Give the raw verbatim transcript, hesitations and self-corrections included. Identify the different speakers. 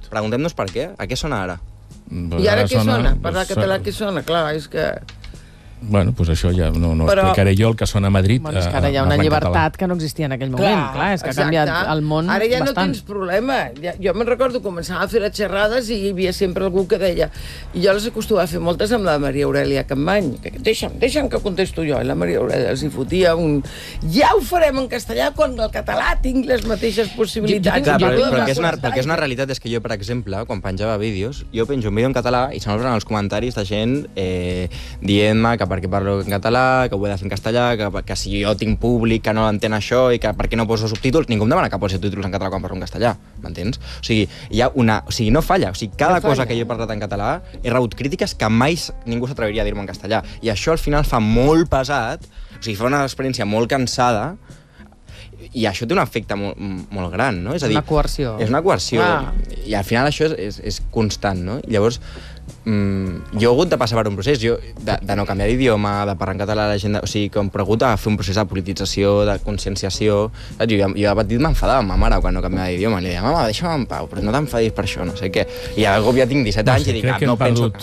Speaker 1: Preguntem-nos per què. A què sona ara?
Speaker 2: I ara què sona? Parlar català què sona? Clar, és que...
Speaker 3: Bueno, doncs això ja no, no però... explicaré jo el que sona a Madrid.
Speaker 4: Bueno, és que ara hi ha una llibertat que no existia en aquell moment. Clar, clar és que ha canviat el món bastant.
Speaker 2: Ara ja no tens problema. Ja, jo me'n recordo, començava a fer les xerrades i hi havia sempre algú que deia... I jo les acostumava a fer moltes amb la Maria Aurèlia Campmany. Que, deixa'm, deixa'm que contesto jo. I la Maria Aurèlia els hi fotia un... Ja ho farem en castellà quan el català tingui les mateixes possibilitats.
Speaker 1: Clar, però, però, però, que és una, però que és una realitat és que jo, per exemple, quan penjava vídeos, jo penjo un vídeo en català i se'm obren els comentaris de gent eh, dient-me que per què parlo en català, que ho he de fer en castellà, que, que si jo tinc públic que no entén això i que per què no poso subtítols, ningú em demana que posi subtítols en català quan parlo en castellà, m'entens? O sigui, hi ha una... O sigui, no falla. O sigui, cada no cosa que jo he parlat en català he rebut crítiques que mai ningú s'atreviria a dir-me en castellà. I això al final fa molt pesat, o sigui, fa una experiència molt cansada, i això té un efecte molt, molt gran, no? És a dir,
Speaker 4: una coerció.
Speaker 1: És una coerció.
Speaker 2: Ah.
Speaker 1: I al final això és, és, és constant, no? I llavors, mm, jo he hagut de passar per un procés, jo, de, de no canviar d'idioma, de parlar en català a la gent, de, o sigui, com he hagut de fer un procés de politització, de conscienciació. Saps? Jo, jo de petit m'enfadava amb ma mare quan no canviava d'idioma. Li deia, mama, deixa'm en pau, però no t'enfadis per això, no sé què. I de cop ja tinc disset anys no sé, i dic, ah, no penso...